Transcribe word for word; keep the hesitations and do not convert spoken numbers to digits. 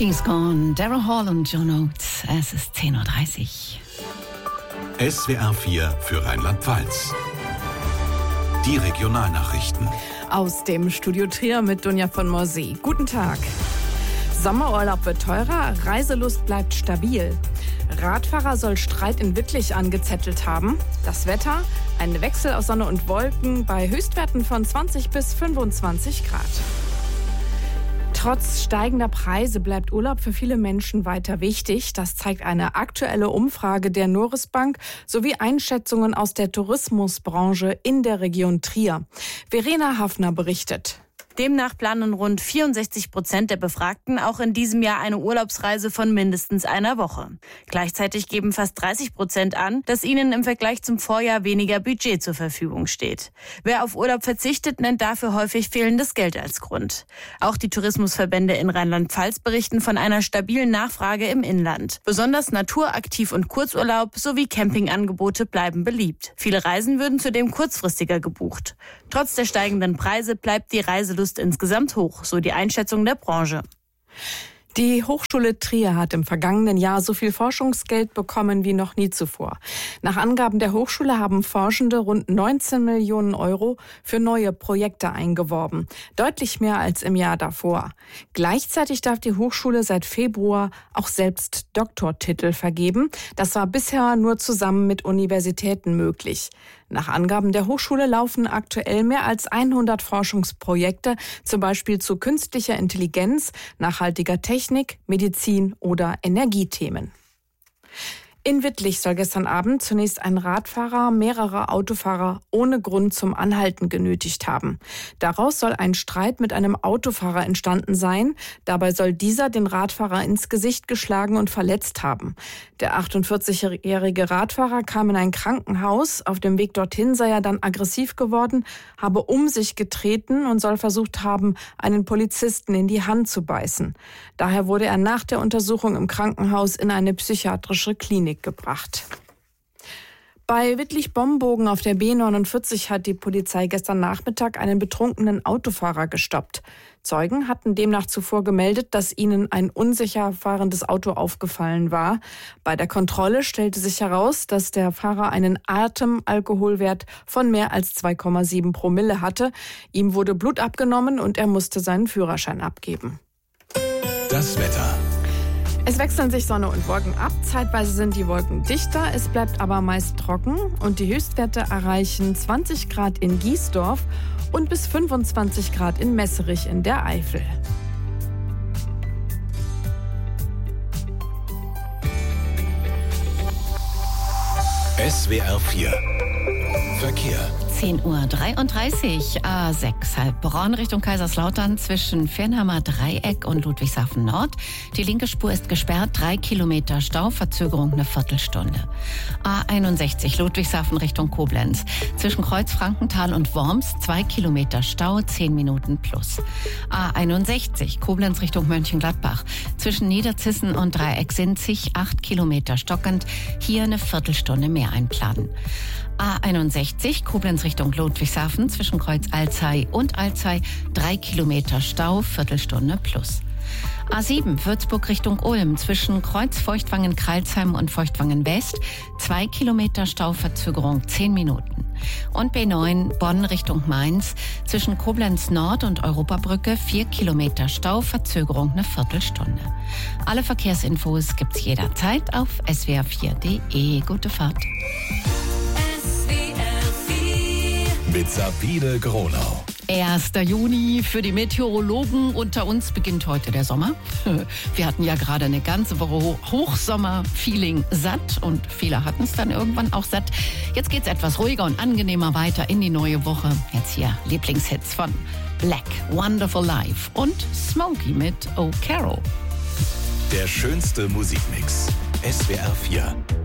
She's Gone, Daryl Hall und John Oates. Es ist zehn Uhr dreißig. S W R vier für Rheinland-Pfalz. Die Regionalnachrichten. Aus dem Studio Trier mit Dunja von Morsee. Guten Tag. Sommerurlaub wird teurer, Reiselust bleibt stabil. Radfahrer soll Streit in Wittlich angezettelt haben. Das Wetter, ein Wechsel aus Sonne und Wolken bei Höchstwerten von zwanzig bis fünfundzwanzig Grad. Trotz steigender Preise bleibt Urlaub für viele Menschen weiter wichtig. Das zeigt eine aktuelle Umfrage der Noris Bank sowie Einschätzungen aus der Tourismusbranche in der Region Trier. Verena Hafner berichtet. Demnach planen rund vierundsechzig Prozent der Befragten auch in diesem Jahr eine Urlaubsreise von mindestens einer Woche. Gleichzeitig geben fast dreißig Prozent an, dass ihnen im Vergleich zum Vorjahr weniger Budget zur Verfügung steht. Wer auf Urlaub verzichtet, nennt dafür häufig fehlendes Geld als Grund. Auch die Tourismusverbände in Rheinland-Pfalz berichten von einer stabilen Nachfrage im Inland. Besonders Naturaktiv- und Kurzurlaub sowie Campingangebote bleiben beliebt. Viele Reisen würden zudem kurzfristiger gebucht. Trotz der steigenden Preise bleibt die Reiselust insgesamt hoch, so die Einschätzung der Branche. Die Hochschule Trier hat im vergangenen Jahr so viel Forschungsgeld bekommen wie noch nie zuvor. Nach Angaben der Hochschule haben Forschende rund neunzehn Millionen Euro für neue Projekte eingeworben. Deutlich mehr als im Jahr davor. Gleichzeitig darf die Hochschule seit Februar auch selbst Doktortitel vergeben. Das war bisher nur zusammen mit Universitäten möglich. Nach Angaben der Hochschule laufen aktuell mehr als hundert Forschungsprojekte, zum Beispiel zu künstlicher Intelligenz, nachhaltiger Technik, Medizin oder Energiethemen. In Wittlich soll gestern Abend zunächst ein Radfahrer mehrere Autofahrer ohne Grund zum Anhalten genötigt haben. Daraus soll ein Streit mit einem Autofahrer entstanden sein. Dabei soll dieser den Radfahrer ins Gesicht geschlagen und verletzt haben. Der achtundvierzigjährige Radfahrer kam in ein Krankenhaus. Auf dem Weg dorthin sei er dann aggressiv geworden, habe um sich getreten und soll versucht haben, einen Polizisten in die Hand zu beißen. Daher wurde er nach der Untersuchung im Krankenhaus in eine psychiatrische Klinik gebracht. Bei Wittlich-Bombogen auf der B neunundvierzig hat die Polizei gestern Nachmittag einen betrunkenen Autofahrer gestoppt. Zeugen hatten demnach zuvor gemeldet, dass ihnen ein unsicher fahrendes Auto aufgefallen war. Bei der Kontrolle stellte sich heraus, dass der Fahrer einen Atemalkoholwert von mehr als zwei Komma sieben Promille hatte. Ihm wurde Blut abgenommen und er musste seinen Führerschein abgeben. Das Wetter. Es wechseln sich Sonne und Wolken ab. Zeitweise sind die Wolken dichter, es bleibt aber meist trocken und die Höchstwerte erreichen zwanzig Grad in Giesdorf und bis fünfundzwanzig Grad in Messerich in der Eifel. S W R vier Verkehr. zehn Uhr dreiunddreißig, A sechs Heilbronn Richtung Kaiserslautern zwischen Fernheimer Dreieck und Ludwigshafen Nord. Die linke Spur ist gesperrt, drei Kilometer Stau, Verzögerung eine Viertelstunde. A einundsechzig Ludwigshafen Richtung Koblenz zwischen Kreuz Frankenthal und Worms, zwei Kilometer Stau, zehn Minuten plus. A einundsechzig Koblenz Richtung Mönchengladbach zwischen Niederzissen und Dreieck-Sinzig, acht Kilometer stockend, hier eine Viertelstunde mehr einplanen. A einundsechzig Koblenz Richtung Ludwigshafen zwischen Kreuz Alzey und Alzey, drei Kilometer Stau, Viertelstunde plus. A sieben Würzburg Richtung Ulm zwischen Kreuz Feuchtwangen-Kralsheim und Feuchtwangen-West, zwei Kilometer Stauverzögerung, zehn Minuten. Und B neun Bonn Richtung Mainz zwischen Koblenz Nord und Europabrücke, vier Kilometer Stauverzögerung, eine Viertelstunde. Alle Verkehrsinfos gibt's jederzeit auf S W R vier Punkt de. Gute Fahrt. Mit Sabine Gronau. erster Juni für die Meteorologen unter uns beginnt heute der Sommer. Wir hatten ja gerade eine ganze Woche Hochsommer-Feeling satt und viele hatten es dann irgendwann auch satt. Jetzt geht's etwas ruhiger und angenehmer weiter in die neue Woche. Jetzt hier Lieblingshits von Black, Wonderful Life und Smokey mit Oh Carol. Der schönste Musikmix. S W R vier.